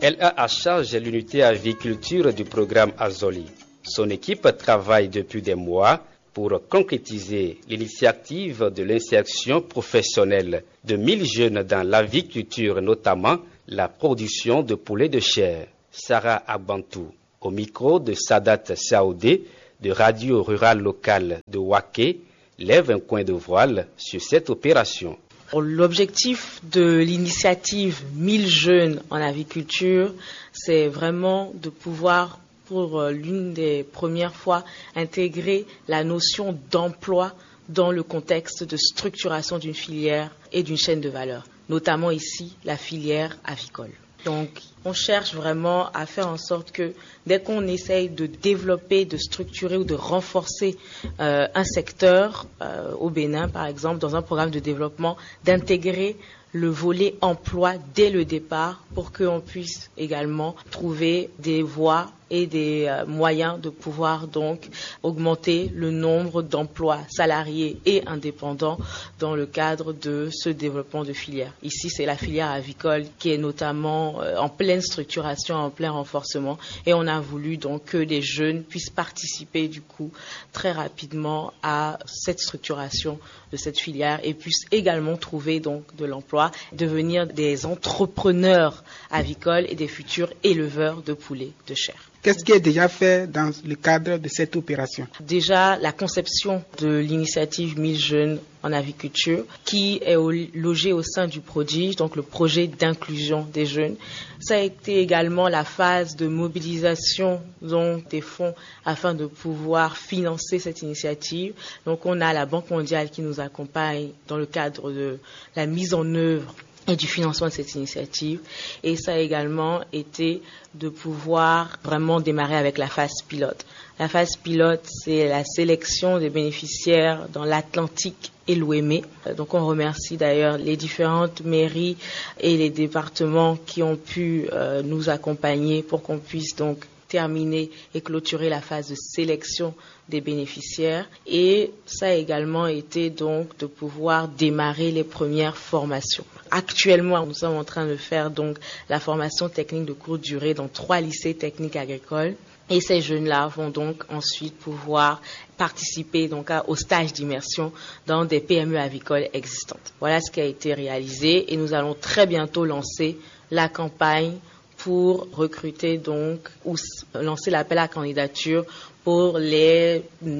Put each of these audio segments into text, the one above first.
Elle a à charge l'unité aviculture du programme Azoli. Son équipe travaille depuis des mois pour concrétiser l'initiative de l'insertion professionnelle de 1000 jeunes dans l'aviculture, notamment la production de poulets de chair. Sarah Abantou, au micro de Sadat Saoudé, de Radio Rurale Locale de Waké, lève un coin de voile sur cette opération. L'objectif de l'initiative 1000 jeunes en aviculture, c'est vraiment de pouvoir, pour l'une des premières fois, intégrer la notion d'emploi dans le contexte de structuration d'une filière et d'une chaîne de valeur, notamment ici la filière avicole. Donc, on cherche vraiment à faire en sorte que dès qu'on essaye de développer, de structurer ou de renforcer un secteur, au Bénin par exemple, dans un programme de développement, d'intégrer le volet emploi dès le départ pour qu'on puisse également trouver des voies et des moyens de pouvoir donc augmenter le nombre d'emplois salariés et indépendants dans le cadre de ce développement de filière. Ici, c'est la filière avicole qui est notamment en pleine structuration, en plein renforcement, et on a voulu donc que les jeunes puissent participer du coup très rapidement à cette structuration de cette filière et puissent également trouver donc de l'emploi, devenir des entrepreneurs avicoles et des futurs éleveurs de poulets de chair. Qu'est-ce qui est déjà fait dans le cadre de cette opération? Déjà, la conception de l'initiative 1000 jeunes en aviculture qui est logée au sein du prodige, donc le projet d'inclusion des jeunes. Ça a été également la phase de mobilisation donc, des fonds afin de pouvoir financer cette initiative. Donc on a la Banque mondiale qui nous accompagne dans le cadre de la mise en œuvre et du financement de cette initiative. Et ça a également été de pouvoir vraiment démarrer avec la phase pilote. La phase pilote, c'est la sélection des bénéficiaires dans l'Atlantique et l'Ouémé. Donc on remercie d'ailleurs les différentes mairies et les départements qui ont pu nous accompagner pour qu'on puisse donc terminer et clôturer la phase de sélection des bénéficiaires. Et ça a également été donc de pouvoir démarrer les premières formations. Actuellement, nous sommes en train de faire donc la formation technique de courte durée dans 3 lycées techniques agricoles. Et ces jeunes-là vont donc ensuite pouvoir participer donc au stage d'immersion dans des PME avicoles existantes. Voilà ce qui a été réalisé et nous allons très bientôt lancer la campagne pour recruter donc ou lancer l'appel à candidature pour les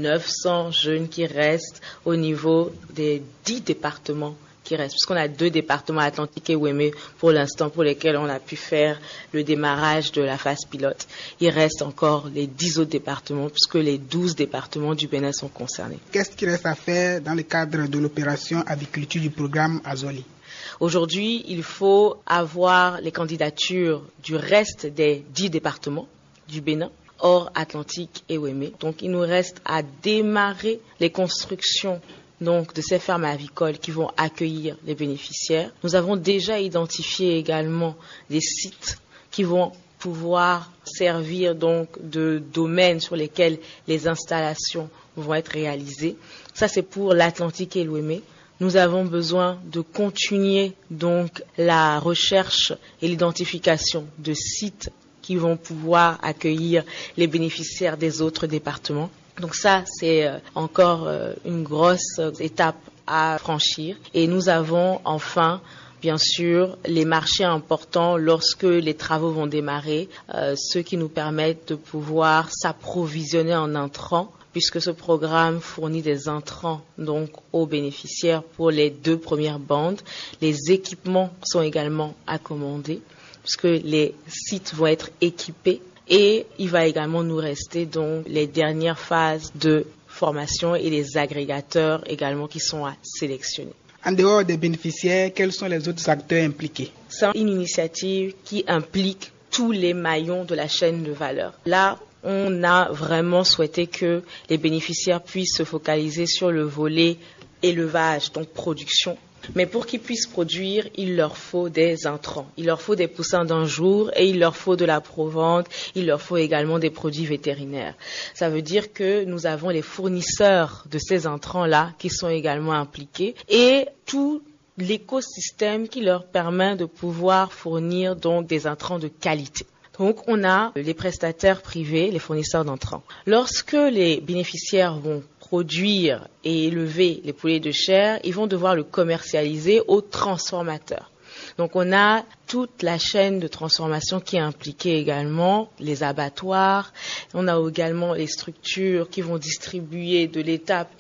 900 jeunes qui restent au niveau des 10 départements qui restent. Puisqu'on a 2 départements, Atlantique et Ouémé, pour l'instant, pour lesquels on a pu faire le démarrage de la phase pilote. Il reste encore les 10 autres départements, puisque les 12 départements du Bénin sont concernés. Qu'est-ce qui reste à faire dans le cadre de l'opération aviculture du programme Azoli? Aujourd'hui, il faut avoir les candidatures du reste des 10 départements du Bénin, hors Atlantique et Ouémé. Donc, il nous reste à démarrer les constructions donc, de ces fermes avicoles qui vont accueillir les bénéficiaires. Nous avons déjà identifié également des sites qui vont pouvoir servir donc de domaines sur lesquels les installations vont être réalisées. Ça, c'est pour l'Atlantique et l'Ouémé. Nous avons besoin de continuer donc la recherche et l'identification de sites qui vont pouvoir accueillir les bénéficiaires des autres départements. Donc ça, c'est encore une grosse étape à franchir. Et nous avons enfin, bien sûr, les marchés importants lorsque les travaux vont démarrer, ceux qui nous permettent de pouvoir s'approvisionner en intrants, puisque ce programme fournit des intrants donc aux bénéficiaires pour les 2 premières bandes. Les équipements sont également à commander, puisque les sites vont être équipés. Et il va également nous rester donc les dernières phases de formation et les agrégateurs également qui sont à sélectionner. En dehors des bénéficiaires, quels sont les autres acteurs impliqués? C'est une initiative qui implique tous les maillons de la chaîne de valeur. Là, on a vraiment souhaité que les bénéficiaires puissent se focaliser sur le volet élevage, donc production. Mais pour qu'ils puissent produire, il leur faut des intrants. Il leur faut des poussins d'un jour et il leur faut de la provente. Il leur faut également des produits vétérinaires. Ça veut dire que nous avons les fournisseurs de ces intrants-là qui sont également impliqués et tous l'écosystème qui leur permet de pouvoir fournir donc des intrants de qualité. Donc, on a les prestataires privés, les fournisseurs d'intrants. Lorsque les bénéficiaires vont produire et élever les poulets de chair, ils vont devoir le commercialiser aux transformateurs. Donc, on a toute la chaîne de transformation qui est impliquée également, les abattoirs. On a également les structures qui vont distribuer de l'étape